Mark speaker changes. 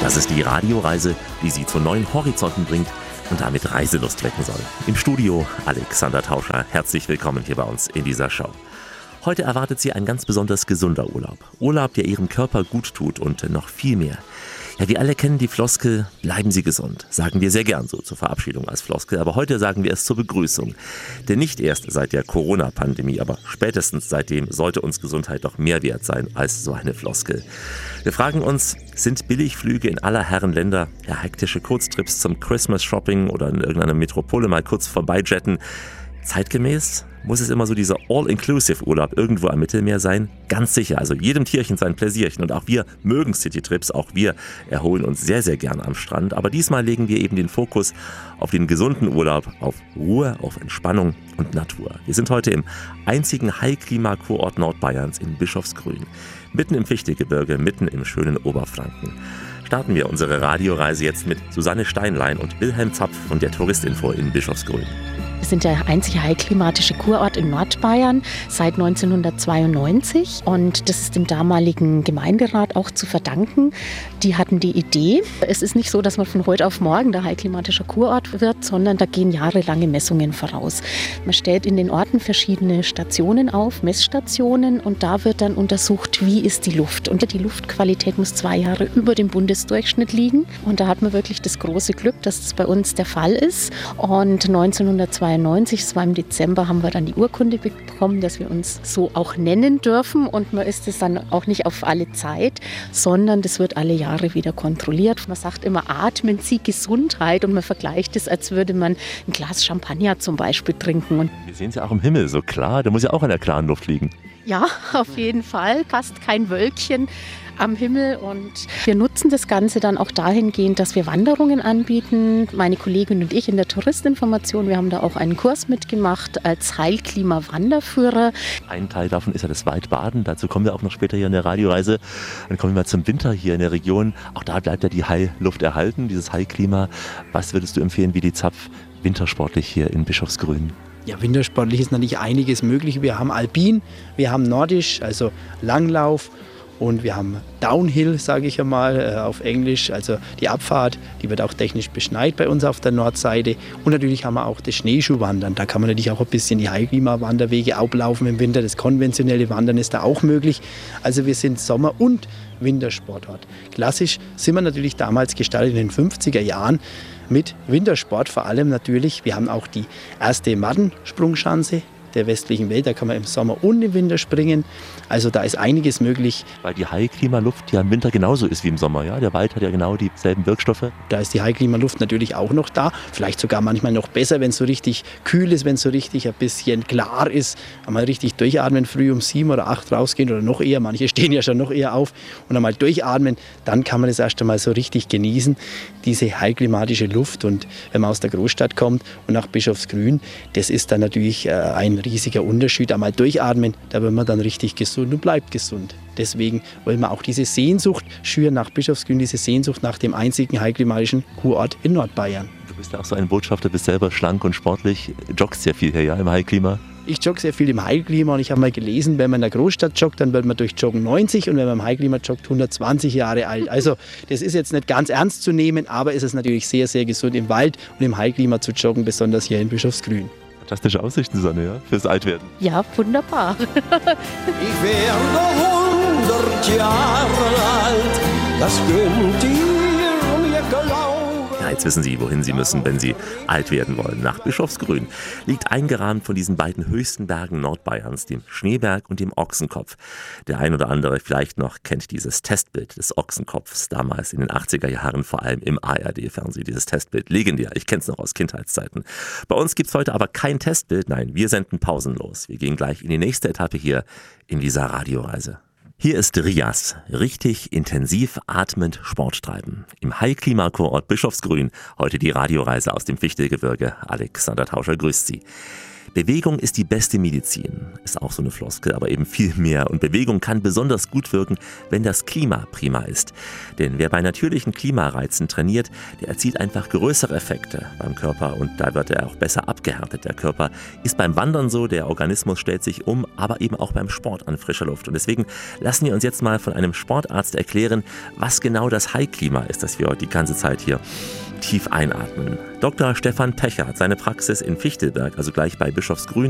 Speaker 1: Das ist die Radioreise, die Sie zu neuen Horizonten bringt und damit Reiselust wecken soll. Im Studio Alexander Tauscher. Herzlich willkommen hier bei uns in dieser Show. Heute erwartet Sie ein ganz besonders gesunder Urlaub. Urlaub, der Ihrem Körper gut tut und noch viel mehr. Ja, wir alle kennen die Floskel, bleiben Sie gesund. Sagen wir sehr gern so zur Verabschiedung als Floskel. Aber heute sagen wir es zur Begrüßung. Denn nicht erst seit der Corona-Pandemie, aber spätestens seitdem sollte uns Gesundheit doch mehr wert sein als so eine Floskel. Wir fragen uns, sind Billigflüge in aller Herren Länder, ja, hektische Kurztrips zum Christmas-Shopping oder in irgendeiner Metropole mal kurz vorbeijetten, zeitgemäß? Muss es immer so dieser All-Inclusive-Urlaub irgendwo am Mittelmeer sein? Ganz sicher, also jedem Tierchen sein Pläsierchen. Und auch wir mögen Citytrips, auch wir erholen uns sehr, sehr gern am Strand. Aber diesmal legen wir eben den Fokus auf den gesunden Urlaub, auf Ruhe, auf Entspannung und Natur. Wir sind heute im einzigen High-Klima-Kurort Nordbayerns in Bischofsgrün. Mitten im Fichtelgebirge, mitten im schönen Oberfranken. Starten wir unsere Radioreise jetzt mit Susanne Steinlein und Wilhelm Zapf von der Touristinfo in Bischofsgrün.
Speaker 2: Wir sind der einzige heilklimatische Kurort in Nordbayern seit 1992 und das ist dem damaligen Gemeinderat auch zu verdanken. Die hatten die Idee. Es ist nicht so, dass man von heute auf morgen der heilklimatische Kurort wird, sondern da gehen jahrelange Messungen voraus. Man stellt in den Orten verschiedene Stationen auf, Messstationen, und da wird dann untersucht, wie ist die Luft. Und die Luftqualität muss 2 Jahre über dem Bundesdurchschnitt liegen. Und da hat man wirklich das große Glück, dass das bei uns der Fall ist. Und 1992, das war im Dezember, haben wir dann die Urkunde bekommen, dass wir uns so auch nennen dürfen. Und man ist es dann auch nicht auf alle Zeit, sondern das wird alle Jahre wieder kontrolliert. Man sagt immer, atmen Sie Gesundheit, und man vergleicht es, als würde man ein Glas Champagner zum Beispiel trinken. Und
Speaker 1: wir sehen es ja auch im Himmel, so klar, der muss ja auch in der klaren Luft liegen.
Speaker 2: Ja, auf jeden Fall, fast kein Wölkchen am Himmel, und wir nutzen das Ganze dann auch dahingehend, dass wir Wanderungen anbieten. Meine Kollegin und ich in der Touristinformation, wir haben da auch einen Kurs mitgemacht als Heilklima-Wanderführer.
Speaker 1: Ein Teil davon ist ja das Waldbaden, dazu kommen wir auch noch später hier in der Radioreise. Dann kommen wir mal zum Winter hier in der Region. Auch da bleibt ja die Heilluft erhalten, dieses Heilklima. Was würdest du empfehlen, wie die Zapf wintersportlich hier in Bischofsgrün?
Speaker 3: Ja, wintersportlich ist natürlich einiges möglich. Wir haben Alpin, wir haben Nordisch, also Langlauf, und wir haben Downhill, sage ich einmal, auf Englisch, also die Abfahrt, die wird auch technisch beschneit bei uns auf der Nordseite. Und natürlich haben wir auch das Schneeschuhwandern. Da kann man natürlich auch ein bisschen die Heilklima-Wanderwege ablaufen im Winter. Das konventionelle Wandern ist da auch möglich. Also wir sind Sommer- und Wintersportort. Klassisch sind wir natürlich damals gestartet in den 50er Jahren mit Wintersport vor allem natürlich. Wir haben auch die erste Mattensprungschanze der westlichen Welt. Da kann man im Sommer und im Winter springen. Also da ist einiges möglich.
Speaker 1: Weil die High-Klima-Luft ja im Winter genauso ist wie im Sommer. Ja? Der Wald hat ja genau dieselben Wirkstoffe.
Speaker 3: Da ist die High-Klima-Luft natürlich auch noch da. Vielleicht sogar manchmal noch besser, wenn es so richtig kühl ist, wenn es so richtig ein bisschen klar ist. Einmal richtig durchatmen, früh um 7 oder 8 rausgehen oder noch eher. Manche stehen ja schon noch eher auf und einmal durchatmen. Dann kann man das erst einmal so richtig genießen, diese heilklimatische Luft. Und wenn man aus der Großstadt kommt und nach Bischofsgrün, das ist dann natürlich ein riesiger Unterschied. Einmal durchatmen, da wird man dann richtig gesund und bleibt gesund. Deswegen wollen wir auch diese Sehnsucht schüren nach Bischofsgrün, diese Sehnsucht nach dem einzigen heilklimatischen Kurort in Nordbayern.
Speaker 1: Du bist ja auch so ein Botschafter, bist selber schlank und sportlich, joggst sehr viel hier, ja, im Heilklima.
Speaker 3: Ich jogge sehr viel im Heilklima, und ich habe mal gelesen, wenn man in der Großstadt joggt, dann wird man durch Joggen 90, und wenn man im Heilklima joggt, 120 Jahre alt. Also das ist jetzt nicht ganz ernst zu nehmen, aber es ist natürlich sehr, sehr gesund im Wald und im Heilklima zu joggen, besonders hier in Bischofsgrün.
Speaker 1: Fantastische Aussichten, Susanne, ja, fürs Altwerden.
Speaker 2: Ja, wunderbar.
Speaker 4: Ich werde 100 Jahre alt, das könnt ihr mir glauben.
Speaker 1: Ja, jetzt wissen Sie, wohin Sie müssen, wenn Sie alt werden wollen. Nach Bischofsgrün liegt eingerahmt von diesen beiden höchsten Bergen Nordbayerns, dem Schneeberg und dem Ochsenkopf. Der ein oder andere vielleicht noch kennt dieses Testbild des Ochsenkopfs, damals in den 80er Jahren, vor allem im ARD-Fernsehen. Dieses Testbild, legendär, ich kenne es noch aus Kindheitszeiten. Bei uns gibt es heute aber kein Testbild, nein, wir senden pausenlos. Wir gehen gleich in die nächste Etappe hier in dieser Radioreise. Hier ist Rias, richtig intensiv atmend Sport treiben. Im Heilklima-Kurort Bischofsgrün, heute die Radioreise aus dem Fichtelgebirge. Alexander Tauscher grüßt Sie. Bewegung ist die beste Medizin, ist auch so eine Floskel, aber eben viel mehr. Und Bewegung kann besonders gut wirken, wenn das Klima prima ist. Denn wer bei natürlichen Klimareizen trainiert, der erzielt einfach größere Effekte beim Körper und da wird er auch besser abgehärtet. Der Körper ist beim Wandern so, der Organismus stellt sich um, aber eben auch beim Sport an frischer Luft. Und deswegen lassen wir uns jetzt mal von einem Sportarzt erklären, was genau das High-Klima ist, das wir heute die ganze Zeit hier tief einatmen. Dr. Stefan Pecher hat seine Praxis in Fichtelberg, also gleich bei Bischofsgrün,